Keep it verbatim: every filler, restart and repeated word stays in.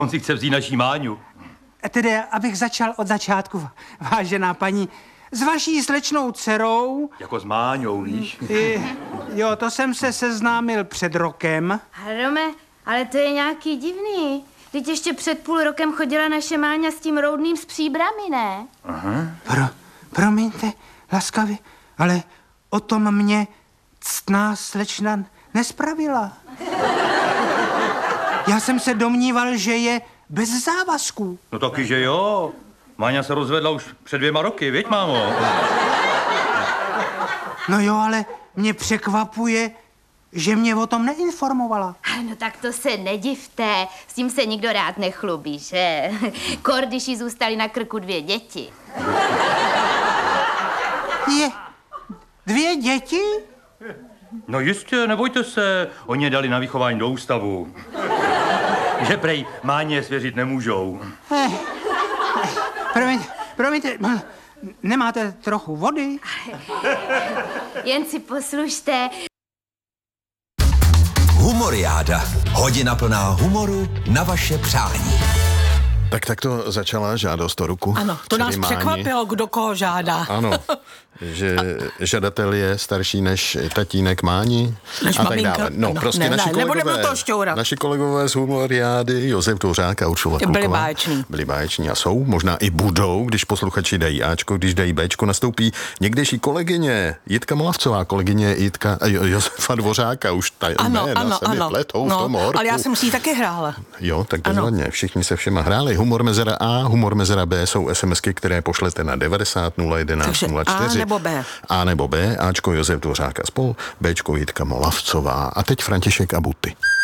On si chce vzít naší Máňu. Tedy, abych začal od začátku, vážená paní, s vaší slečnou dcerou... Jako s Máňou, víš? I, jo, to jsem se seznámil před rokem. Rome, ale to je nějaký divný. Teď ještě před půl rokem chodila naše Máňa s tím roudným s příbrami, ne? Aha. Pro, promiňte, laskavě, ale o tom mě ctná slečna nespravila. Já jsem se domníval, že je bez závazků. No taky, že jo. Máňa se rozvedla už před dvěma roky, viď, mámo? No jo, ale mě překvapuje, že mě o tom neinformovala. No tak to se nedivte, s tím se nikdo rád nechlubí, že? Kor, když jí zůstaly na krku dvě děti. Je, dvě děti? No jistě, nebojte se, oni je dali na vychování do ústavu. Že prej Máně svěřit nemůžou. Eh, promiňte, promiňte, nemáte trochu vody? Jen si poslušte. Humoriáda. Hodina plná humoru na vaše přání. Tak tak to začala žádost o ruku. Ano, to nás Máni. překvapilo, kdo koho žádá. Ano, že žadatel je starší než tatínek Máni Než a tak maminka. dále. No, No, prostě ne, naši ne, nebudeme kolegové, do toho šťourat. naši kolegové z Humoriády, Josef Dvořák a Uršula Kulková. Byli báječní. Byli báječní a jsou, možná i budou, když posluchači dají Ačko, když dají Bčko, nastoupí někdejší kolegyně Jitka Molavcová, kolegyně Jitka a Jo- Josefa Dvořáka, už ta Ano, jména ano, se mi ano. pletou v No, tom horku. ale já jsem si ji taky hrála. Jo, tak Ano. bezvadně. Všichni se všema hráli. Humor mezera A, humor mezera B jsou SMSky, které pošlete na devadesát nula jedenáct Takže nula A čtyři. nebo B. A nebo B, Ačko Josef Dvořák a spol, Bčko Jitka Molavcová a teď František a Buty.